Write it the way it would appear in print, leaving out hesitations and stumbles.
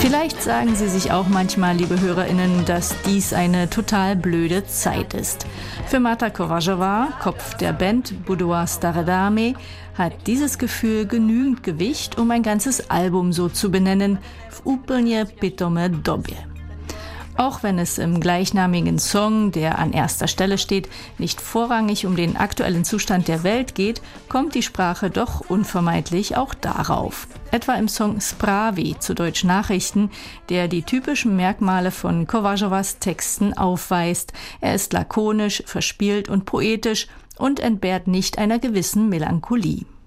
Vielleicht sagen Sie sich auch manchmal, liebe HörerInnen, dass dies eine total blöde Zeit ist. Für Marta Kovařová, Kopf der Band Boudoir Staré Dámy, hat dieses Gefühl genügend Gewicht, um ein ganzes Album so zu benennen, v úplně pitomé době. Auch wenn es im gleichnamigen Song, der an erster Stelle steht, nicht vorrangig um den aktuellen Zustand der Welt geht, kommt die Sprache doch unvermeidlich auch darauf. Etwa im Song Zprávy, zu Deutsch Nachrichten, der die typischen Merkmale von Kovařovás Texten aufweist. Er ist lakonisch, verspielt und poetisch und entbehrt nicht einer gewissen Melancholie.